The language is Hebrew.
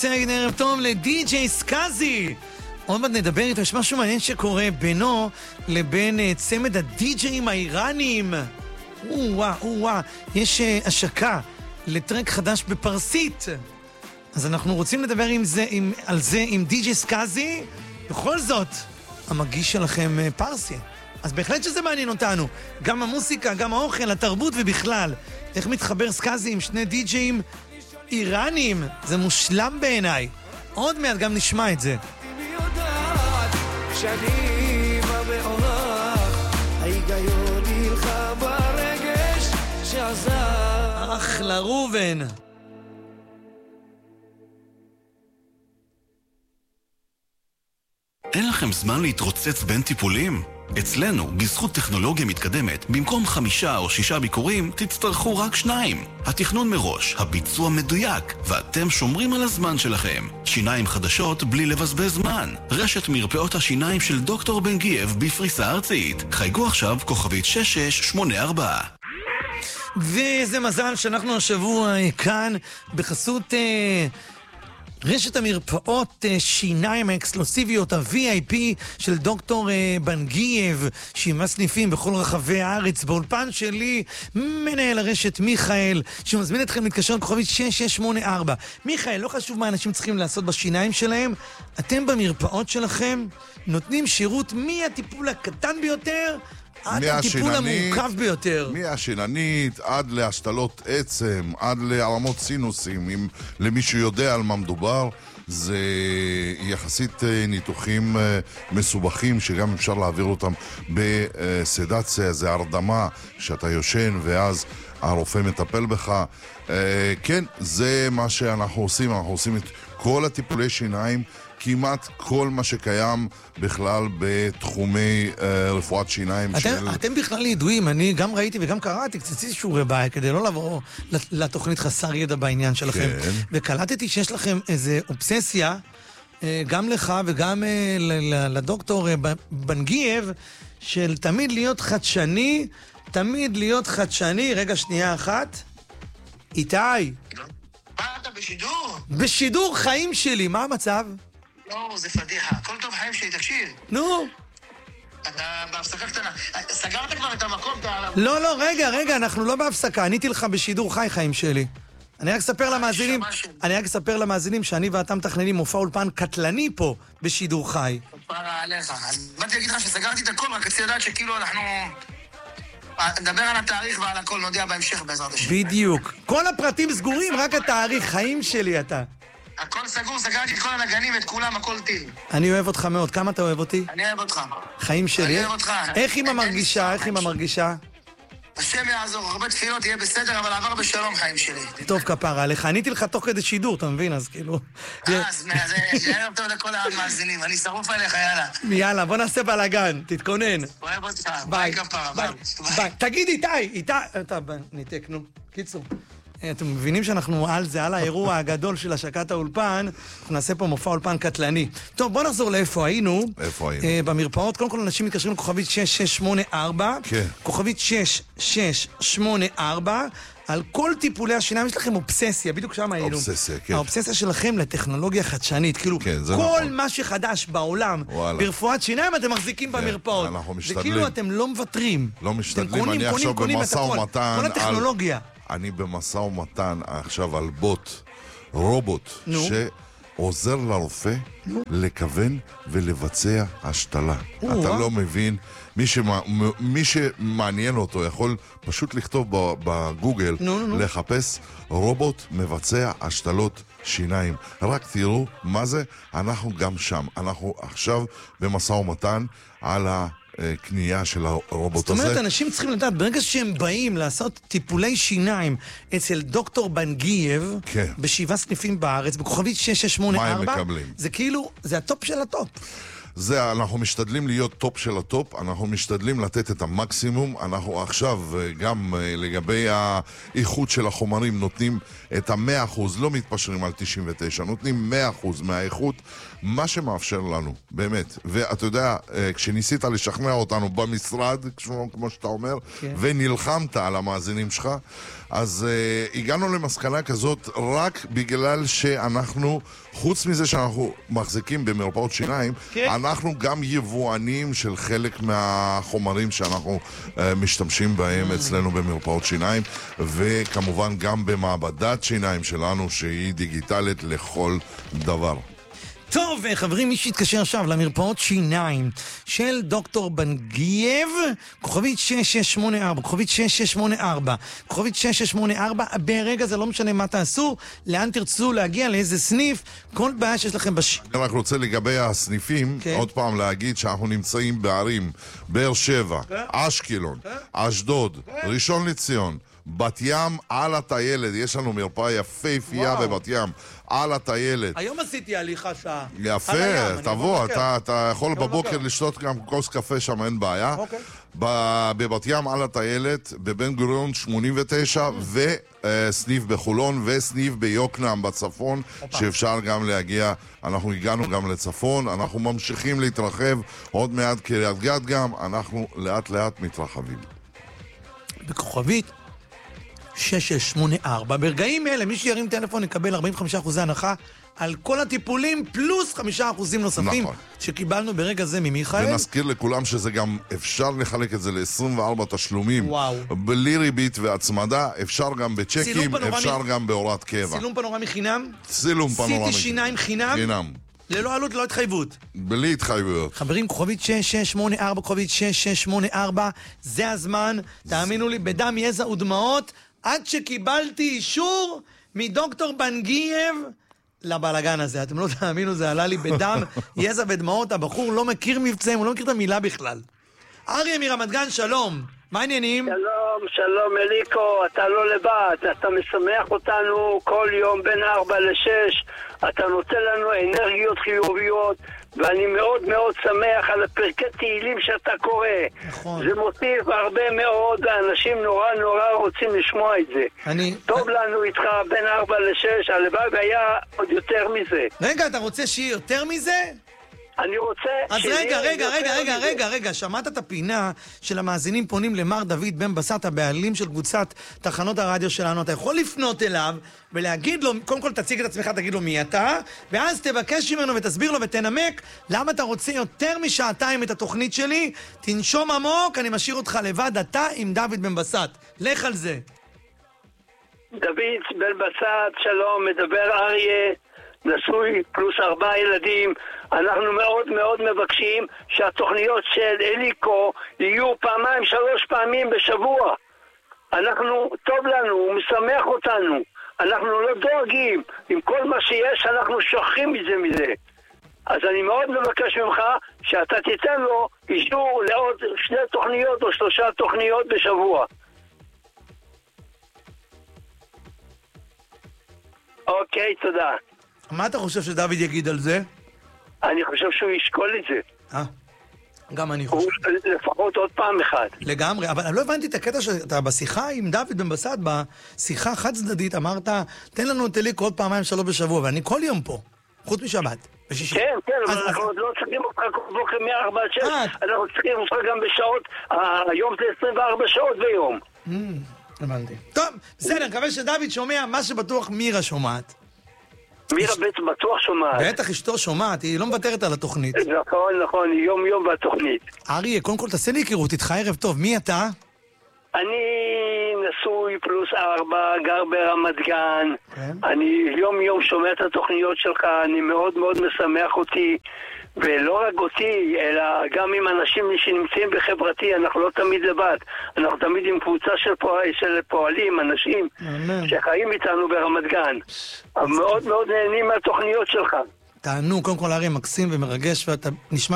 ערב טוב לדי-ג'יי סקאזי. עוד מעט נדבר איתו, יש משהו מעניין שקורה בינו לבין צמד הדי-ג'יים האיראנים. יש השקה לטרק חדש בפרסית. אז אנחנו רוצים לדבר על זה עם די-ג'יי סקאזי. בכל זאת, המגיש שלכם פרסי. אז בהחלט שזה מעניין אותנו. גם המוסיקה, גם האוכל, התרבות ובכלל. איך מתחבר סקאזי עם שני די-ג'יים איראנים? זה מושלם בעיניי. עוד מעט גם נשמע את זה. אחלה רובן. אין לכם זמן להתרוצץ בין טיפולים? אצלנו, בזכות טכנולוגיה מתקדמת, במקום 5 או 6 ביקורים, תצטרכו רק 2. התכנון מראש, הביצוע מדויק, ואתם שומרים על הזמן שלכם. שיניים חדשות בלי לבזבז זמן. רשת מרפאות השיניים של דוקטור בן גייב בפריסה ארצית. חייגו עכשיו כוכבית 6684. ואיזה מזל שאנחנו השבוע כאן בחסות רשת המרפאות שיניים האקסקלוסיביות, ה-VIP של דוקטור בן גייב, שעימה סניפים בכל רחבי הארץ. באולפן שלי מנהל הרשת מיכאל, שמזמין אתכם להתקשר לכוכבית 6684. מיכאל, לא חשוב מה אנשים צריכים לעשות בשיניים שלהם, אתם במרפאות שלכם נותנים שירות מהטיפול הקטן ביותר עד הטיפול המורכב ביותר. מהשיננית עד להשתלות עצם, עד להרמות סינוסים. אם למישהו יודע על מה מדובר, זה יחסית ניתוחים מסובכים שגם אפשר להעביר אותם בסדציה, זה הרדמה שאתה יושן ואז הרופא מטפל בך. כן, זה מה שאנחנו עושים. אנחנו עושים את כל הטיפולי שיניים, כמעט כל מה שקיים בכלל בתחומי רפואת שיניים. אתם בכלל ידועים, אני גם ראיתי וגם קראתי קצת שיעורי בית כדי לא לבוא לתוכנית חסר ידע בעניין שלכם. וקלטתי שיש לכם איזו אובססיה, גם לך וגם לדוקטור בן גייב, של תמיד להיות חדשני. רגע, שנייה אחת. איתי. מה אתה בשידור? בשידור חיים שלי, מה המצב? לא, זה פדיחה. כל טוב חיים שלי, תקשיב. נו. אתה בהפסקה קטנה. סגרת כבר את המקום? לא, רגע, אנחנו לא בהפסקה. עניתי לך בשידור חיים שלי. אני רק אספר למאזינים שאני ואתה מתכננים מופע אולפן קטלני פה בשידור חי. פרה עליך. אז באתי להגיד לך שסגרתי את הכל, רק רציתי לדעת שכאילו אנחנו נדבר על התאריך ועל הכל, נודיע בהמשך בעזרת השם. בדיוק. כל הפרטים סגורים, רק התאריך, חיים שלי אתה. הכל סגור, סגרתי את כל הנגנים, את כולם, הכל טיל. אני אוהב אותך מאוד. כמה אתה אוהב אותי? אני אוהב אותך. חיים שלי. אני אוהב אותך. איך אמא מרגישה? השם יעזור, הרבה תפילות, יהיה בסדר, אבל עבר בשלום חיים שלי. טוב, כפרה עליך. עניתי לך תוך כדי שידור, אתה מבין? אז כאילו... אז ערב טוב לכל המאזינים, אני שרוף עליך, יאללה. יאללה, בוא נעשה בלגן, תתכונן. אוהב אותך, ביי כפרה, ביי. תגיד איתי, אתה ניתק, נו. קיצור. אתם מבינים שאנחנו על האירוע הגדול של השקת האולפן, אנחנו נעשה פה מופע אולפן קטלני. טוב, בוא נחזור לאיפה היינו. במרפאות, קודם כל אנשים מתקשרים לכוכבית 6684. כן. כוכבית 6684. על כל טיפולי השיניים יש לכם אובססיה, בדיוק שם היינו. אובססיה, כן. האובססיה שלכם לטכנולוגיה חדשנית, כאילו כל מה שחדש בעולם ברפואת שיניים אתם מחזיקים במרפאות. אנחנו משתדלים. זה כאילו אתם לא מוותרים. לא משתדלים, אני עכשיו במשא ומתן. כל הטכנולוגיה. אני במשא ומתן עכשיו על רובוט, שעוזר לרופא לכוון ולבצע השתלה. אתה לא מבין, מי שמעניין אותו יכול פשוט לכתוב בגוגל, לחפש רובוט מבצע השתלות שיניים. רק תראו מה זה, אנחנו גם שם. אנחנו עכשיו במשא ומתן על קנייה של הרובוט הזה. זאת אומרת, אנשים צריכים לדעת, ברגע שהם באים לעשות טיפולי שיניים אצל דוקטור בן גייב, ב7 סניפים בארץ, בכוכבית 6684, מה הם מקבלים? זה כאילו, זה הטופ של הטופ. אנחנו משתדלים להיות טופ של הטופ, אנחנו משתדלים לתת את המקסימום, אנחנו עכשיו גם לגבי האיכות של החומרים נותנים את 100%, לא מתפשרים על 99, נותנים 100% מהאיכות, מה שמאפשר לנו, באמת. ואתה יודע, כשניסית לשכנע אותנו במשרד, כמו שאתה אומר, ונלחמת על המאזינים שלך, אז הגענו למסקנה כזאת רק בגלל שאנחנו, חוץ מזה שאנחנו מחזיקים במרפאות שיניים, אנחנו גם יבואנים של חלק מהחומרים שאנחנו משתמשים בהם אצלנו במרפאות שיניים, וכמובן גם במעבדת שיניים שלנו שהיא דיגיטלית לכל דבר. טוב, חברים, מי שיתקשר עכשיו למרפאות שיניים של דוקטור בנגייב, כוכבית 6684, כוכבית 6684, כוכבית 6684, ברגע זה לא משנה מה תעשו, לאן תרצו להגיע, לאיזה סניף, כל בעיה שיש לכם אני רק רוצה לגבי הסניפים, עוד פעם להגיד שאנחנו נמצאים בערים, באר שבע, אשקלון, אשדוד, ראשון לציון, בת ים על הטיילת, יש לנו מרפאה יפהפייה בבת ים על הטיילת. היום עשיתי הליכה שעה. יפה, תבוא, אתה יכול בבוקר לשתות גם כוס קפה שם, אין בעיה. בבת ים על הטיילת, בבן גוריון 89, וסניף בחולון, וסניף ביוקנעם בצפון, שאפשר גם להגיע, אנחנו הגענו גם לצפון, אנחנו ממשיכים להתרחב, עוד מעט קריית גת גם, אנחנו לאט לאט מתרחבים. בכוכבית 6684. ברגעים אלה, מי שירים טלפון יקבל 45% הנחה על כל הטיפולים, פלוס 5% נוספים שקיבלנו ברגע זה ממיכאל. ונזכיר לכולם שזה גם אפשר לחלק את זה ל-24 תשלומים. בלי ריבית והצמדה, אפשר גם בצ'קים, אפשר גם בהוראת קבע. צילום פנורמי חינם? צילום פנורמי. סיטי שיניים חינם? חינם. ללא עלות, ללא התחייבות. בלי התחייבויות. חברים, כוכבית 6684, כוכבית 6684, זה הזמן, תאמינו לי, בדם, יזע ודמעות, עד שקיבלתי אישור מדוקטור בנגייב לבלגן הזה. אתם לא תאמינו, זה עלה לי בדם, יזע ודמעות, הבחור לא מכיר מבצעים, הוא לא מכיר את המילה בכלל. אריה מרמת גן, שלום. מה העניינים? שלום, שלום אליקו, אתה לא לבד, אתה משמח אותנו כל יום בין 4 ל-6, אתה נותן לנו אנרגיות חיוביות, ואני מאוד מאוד שמח על הפרקי תהילים שאתה קורא. נכון. זה מוסיף הרבה מאוד, ואנשים נורא נורא רוצים לשמוע את זה. טוב לנו איתך בין 4 ל-6, הלוואי והיה עוד יותר מזה. רגע, אתה רוצה שיהיה יותר מזה? אני רוצה... אז רגע, שמעת את הפינה של המאזינים פונים למר דוד בן בסט, הבעלים של קבוצת תחנות הרדיו שלנו. אתה יכול לפנות אליו ולהגיד לו, קודם כל תציג את עצמך, תגיד לו מי אתה, ואז תבקש ממנו ותסביר לו ותנמק למה אתה רוצה יותר משעתיים את התוכנית שלי. תנשום עמוק, אני משאיר אותך לבד, אתה עם דוד בן בסט. לך על זה. דוד בן בסט, שלום, מדבר אריה, נשוי פלוס 4 ילדים. אנחנו מאוד מאוד מבקשים שהתוכניות של אליקו יהיו 2-3 פעמים בשבוע. טוב לנו, הוא משמח אותנו. אנחנו לא דואגים. עם כל מה שיש אנחנו שוכחים מזה. אז אני מאוד מבקש ממך שאתה תיתן לו אישור לעוד 2 תוכניות או 3 תוכניות בשבוע. אוקיי, תודה. מה אתה חושב שדוד יגיד על זה? אני חושב שהוא ישקול את זה. גם אני חושב. לפחות עוד פעם אחת. לגמרי, אבל אני לא הבנתי את הקטע שאתה בשיחה עם דוד בן בסט, בשיחה חד צדדית, אמרת, תן לנו את אליקו עוד 2-3 בשבוע, ואני כל יום פה, חוץ משבת, בשישי. כן, אבל אנחנו לא צריכים אותך כל בוקר מ-4-6, אנחנו צריכים אותך גם בשעות, היום זה 24 שעות ביום. הבנתי. טוב, בסדר, מקווה שדוד שומע מה שבטוח מירה שומעת. מירה בטוח שומעת. בטח אשתו שומעת, היא לא מוותרת על התוכנית. נכון, היא יום בתוכנית. אריה, קודם כל תעשה לי היכרות איתך, ערב טוב, מי אתה? אני נשוי פלוס 4, גר ברמת גן. אני יום שומע את התוכניות שלך, אני מאוד מאוד משמח אותי. ולא רק אותי, אלא גם עם אנשים שנמצאים בחברתי, אנחנו לא תמיד לבד. אנחנו תמיד עם קבוצה של פועלים, אנשים שחיים איתנו ברמת גן. מאוד מאוד נהנים מהתוכניות שלך. תענו, קודם כל אריה מקסים ומרגש, ואתה נשמע